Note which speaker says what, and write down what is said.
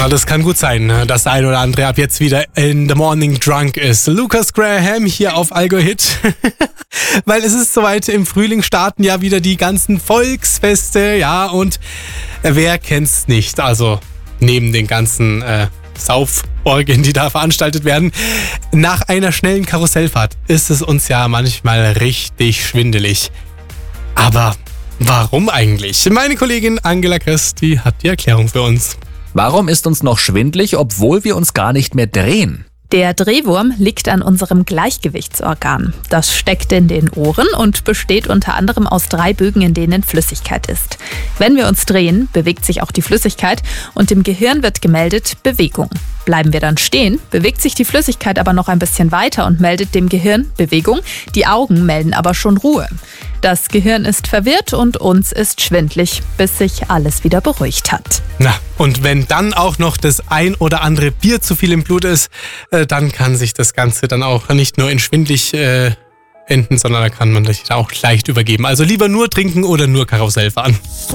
Speaker 1: Na, das kann gut sein, dass der ein oder andere ab jetzt wieder in the morning drunk ist. Lucas Graham hier auf Allgäu Hit. Weil es ist soweit, im Frühling starten ja wieder die ganzen Volksfeste, ja, und wer kennt's nicht? Also neben den ganzen Sauforgien, die da veranstaltet werden, nach einer schnellen Karussellfahrt ist es uns ja manchmal richtig schwindelig. Aber warum eigentlich? Meine Kollegin Angela Christi hat die Erklärung für uns.
Speaker 2: Warum ist uns noch schwindelig, obwohl wir uns gar nicht mehr drehen?
Speaker 3: Der Drehwurm liegt an unserem Gleichgewichtsorgan. Das steckt in den Ohren und besteht unter anderem aus 3 Bögen, in denen Flüssigkeit ist. Wenn wir uns drehen, bewegt sich auch die Flüssigkeit und im Gehirn wird gemeldet Bewegung. Bleiben wir dann stehen, bewegt sich die Flüssigkeit aber noch ein bisschen weiter und meldet dem Gehirn Bewegung. Die Augen melden aber schon Ruhe. Das Gehirn ist verwirrt und uns ist schwindlig, bis sich alles wieder beruhigt hat.
Speaker 1: Na, und wenn dann auch noch das ein oder andere Bier zu viel im Blut ist, dann kann sich das Ganze dann auch nicht nur in schwindlig enden, sondern da kann man sich auch leicht übergeben. Also lieber nur trinken oder nur Karussell fahren.